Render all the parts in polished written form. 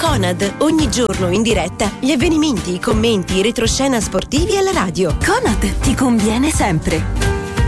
Conad, ogni giorno in diretta gli avvenimenti, i commenti, i retroscena sportivi alla radio. Conad ti conviene sempre.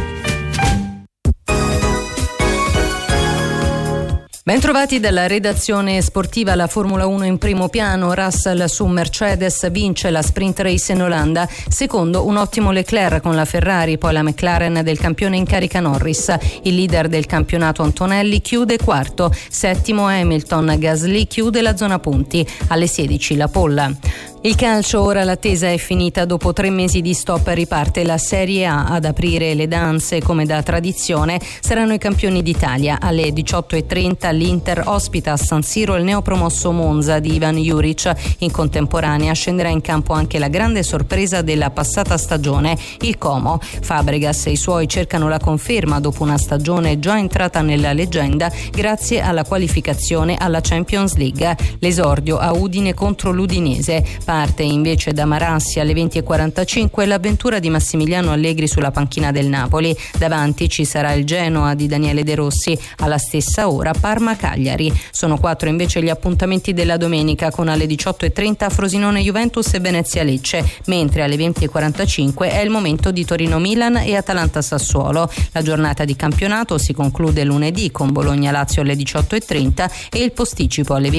Bentrovati dalla redazione sportiva. La Formula 1 in primo piano. Russell su Mercedes vince la sprint race in Olanda, secondo un ottimo Leclerc con la Ferrari, poi la McLaren del campione in carica Norris. Il leader del campionato Antonelli chiude quarto, settimo Hamilton. Gasly chiude la zona punti. Alle 16 la polla. Il calcio, ora l'attesa è finita. Dopo 3 mesi di stop riparte la Serie A. Ad aprire le danze, come da tradizione, saranno i campioni d'Italia. Alle 18:30 l'Inter ospita a San Siro il neopromosso Monza di Ivan Juric. In contemporanea scenderà in campo anche la grande sorpresa della passata stagione, il Como. Fabregas e i suoi cercano la conferma dopo una stagione già entrata nella leggenda grazie alla qualificazione alla Champions League. L'esordio a Udine contro l'Udinese. Parte invece da Marassi alle 20:45 l'avventura di Massimiliano Allegri sulla panchina del Napoli. Davanti ci sarà il Genoa di Daniele De Rossi. Alla stessa ora Parma-Cagliari. Sono 4 invece gli appuntamenti della domenica, con alle 18:30 Frosinone-Juventus e Venezia-Lecce, mentre alle 20:45 è il momento di Torino-Milan e Atalanta-Sassuolo. La giornata di campionato si conclude lunedì con Bologna-Lazio alle 18:30 e il posticipo alle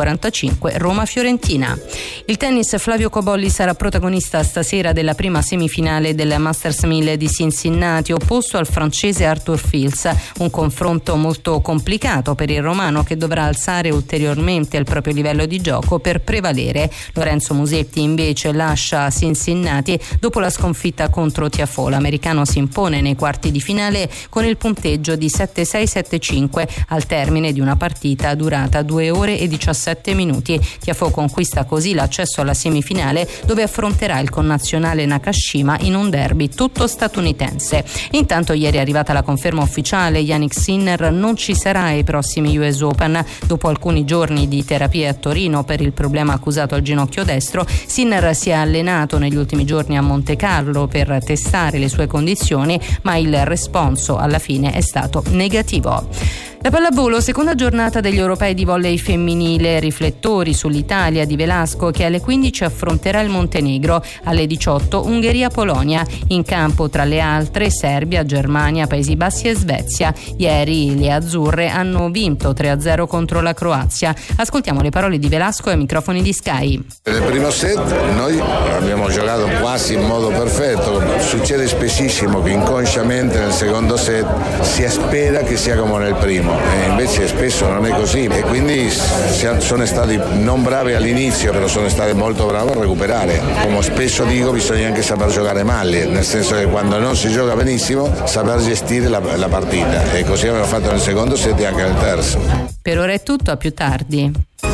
20:45 Roma-Fiorentina. Il tennis, Flavio Cobolli sarà protagonista stasera della prima semifinale del Masters 1000 di Cincinnati, opposto al francese Arthur Fils. Un confronto molto complicato per il romano, che dovrà alzare ulteriormente il proprio livello di gioco per prevalere. Lorenzo Musetti invece lascia Cincinnati dopo la sconfitta contro Tiafoe. L'americano si impone nei quarti di finale con il punteggio di 7-6-7-5 al termine di una partita durata 2 ore e 17 minuti. Tiafoe conquista così l'accesso alla semifinale, dove affronterà il connazionale Nakashima in un derby tutto statunitense. Intanto ieri è arrivata la conferma ufficiale: Jannik Sinner non ci sarà ai prossimi US Open. Dopo alcuni giorni di terapie a Torino per il problema accusato al ginocchio destro, Sinner si è allenato negli ultimi giorni a Monte Carlo per testare le sue condizioni, ma il responso alla fine è stato negativo. La pallavolo, seconda giornata degli europei di volley femminile. Riflettori sull'Italia di Velasco, che alle 15 affronterà il Montenegro. Alle 18 Ungheria-Polonia. In campo, tra le altre, Serbia, Germania, Paesi Bassi e Svezia. Ieri le azzurre hanno vinto 3-0 contro la Croazia. Ascoltiamo le parole di Velasco ai microfoni di Sky. Nel primo set noi abbiamo giocato quasi in modo perfetto. Succede spessissimo che inconsciamente nel secondo set si spera che sia come nel primo. E invece spesso non è così, e quindi sono stati non bravi all'inizio, però sono stati molto bravi a recuperare. Come spesso dico, bisogna anche saper giocare male, nel senso che quando non si gioca benissimo, saper gestire la partita, e così abbiamo fatto nel secondo set e anche nel terzo. Per ora è tutto, a più tardi.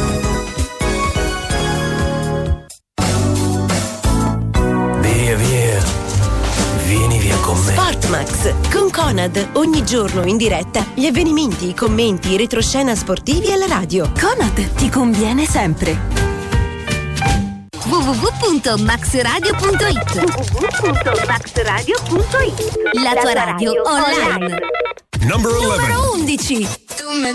Vieni via con me. Sportmax con Conad, ogni giorno in diretta gli avvenimenti, i commenti, i retroscena sportivi alla radio. Conad ti conviene sempre. www.maxradio.it. La tua radio online. Numero 11.